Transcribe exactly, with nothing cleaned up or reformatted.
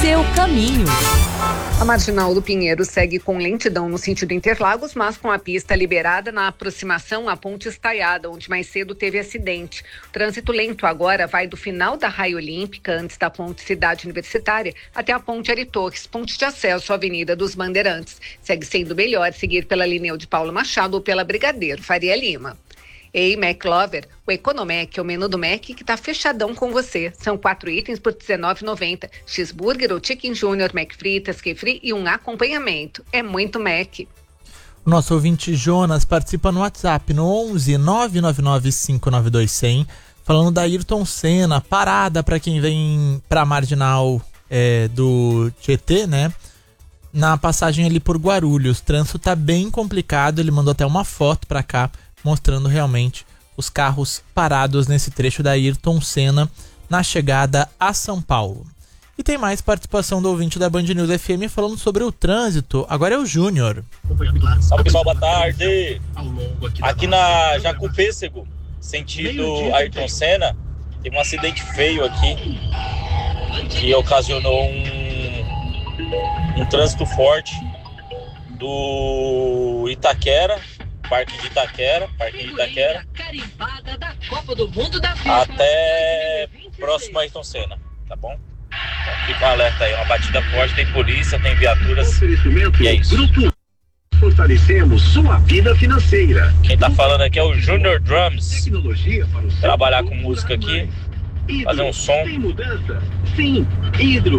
seu caminho. A Marginal do Pinheiro segue com lentidão no sentido Interlagos, mas com a pista liberada na aproximação à Ponte Estaiada, onde mais cedo teve acidente. O trânsito lento agora vai do final da Raia Olímpica, antes da Ponte Cidade Universitária, até a Ponte Ari Torres, ponte de acesso à Avenida dos Bandeirantes. Segue sendo melhor seguir pela Lineu de Paulo Machado ou pela Brigadeiro Faria Lima. Ei, McLover, o Economec é o menu do Mac que está fechadão com você. São quatro itens por dezenove reais e noventa centavos. Cheeseburger ou Chicken Junior, Mac Fritas, Kefri e um acompanhamento. É muito Mac. O nosso ouvinte Jonas participa no WhatsApp no onze nove nove nove cinco nove dois zero zero, falando da Ayrton Senna, parada para quem vem para a Marginal é, do Tietê, né? Na passagem ali por Guarulhos. O trânsito tá bem complicado, ele mandou até uma foto para cá, mostrando realmente os carros parados nesse trecho da Ayrton Senna na chegada a São Paulo. E tem mais participação do ouvinte da Band News F M falando sobre o trânsito. Agora é o Júnior. Salve pessoal, boa tarde. Aqui na Jacu Pêssego, sentido Ayrton Senna, tem um acidente feio aqui que ocasionou um, um trânsito forte do Itaquera, Parque de Itaquera, Parque de Itaquera, até próximo a Ayrton Senna, tá bom? Então fica um alerta aí, uma batida forte, tem polícia, tem viaturas, e é isso. Fortalecemos sua vida financeira. Quem tá falando aqui é o Junior Drums. Trabalhar com música aqui, fazer um som. Tem mudança? Sim, Hidro.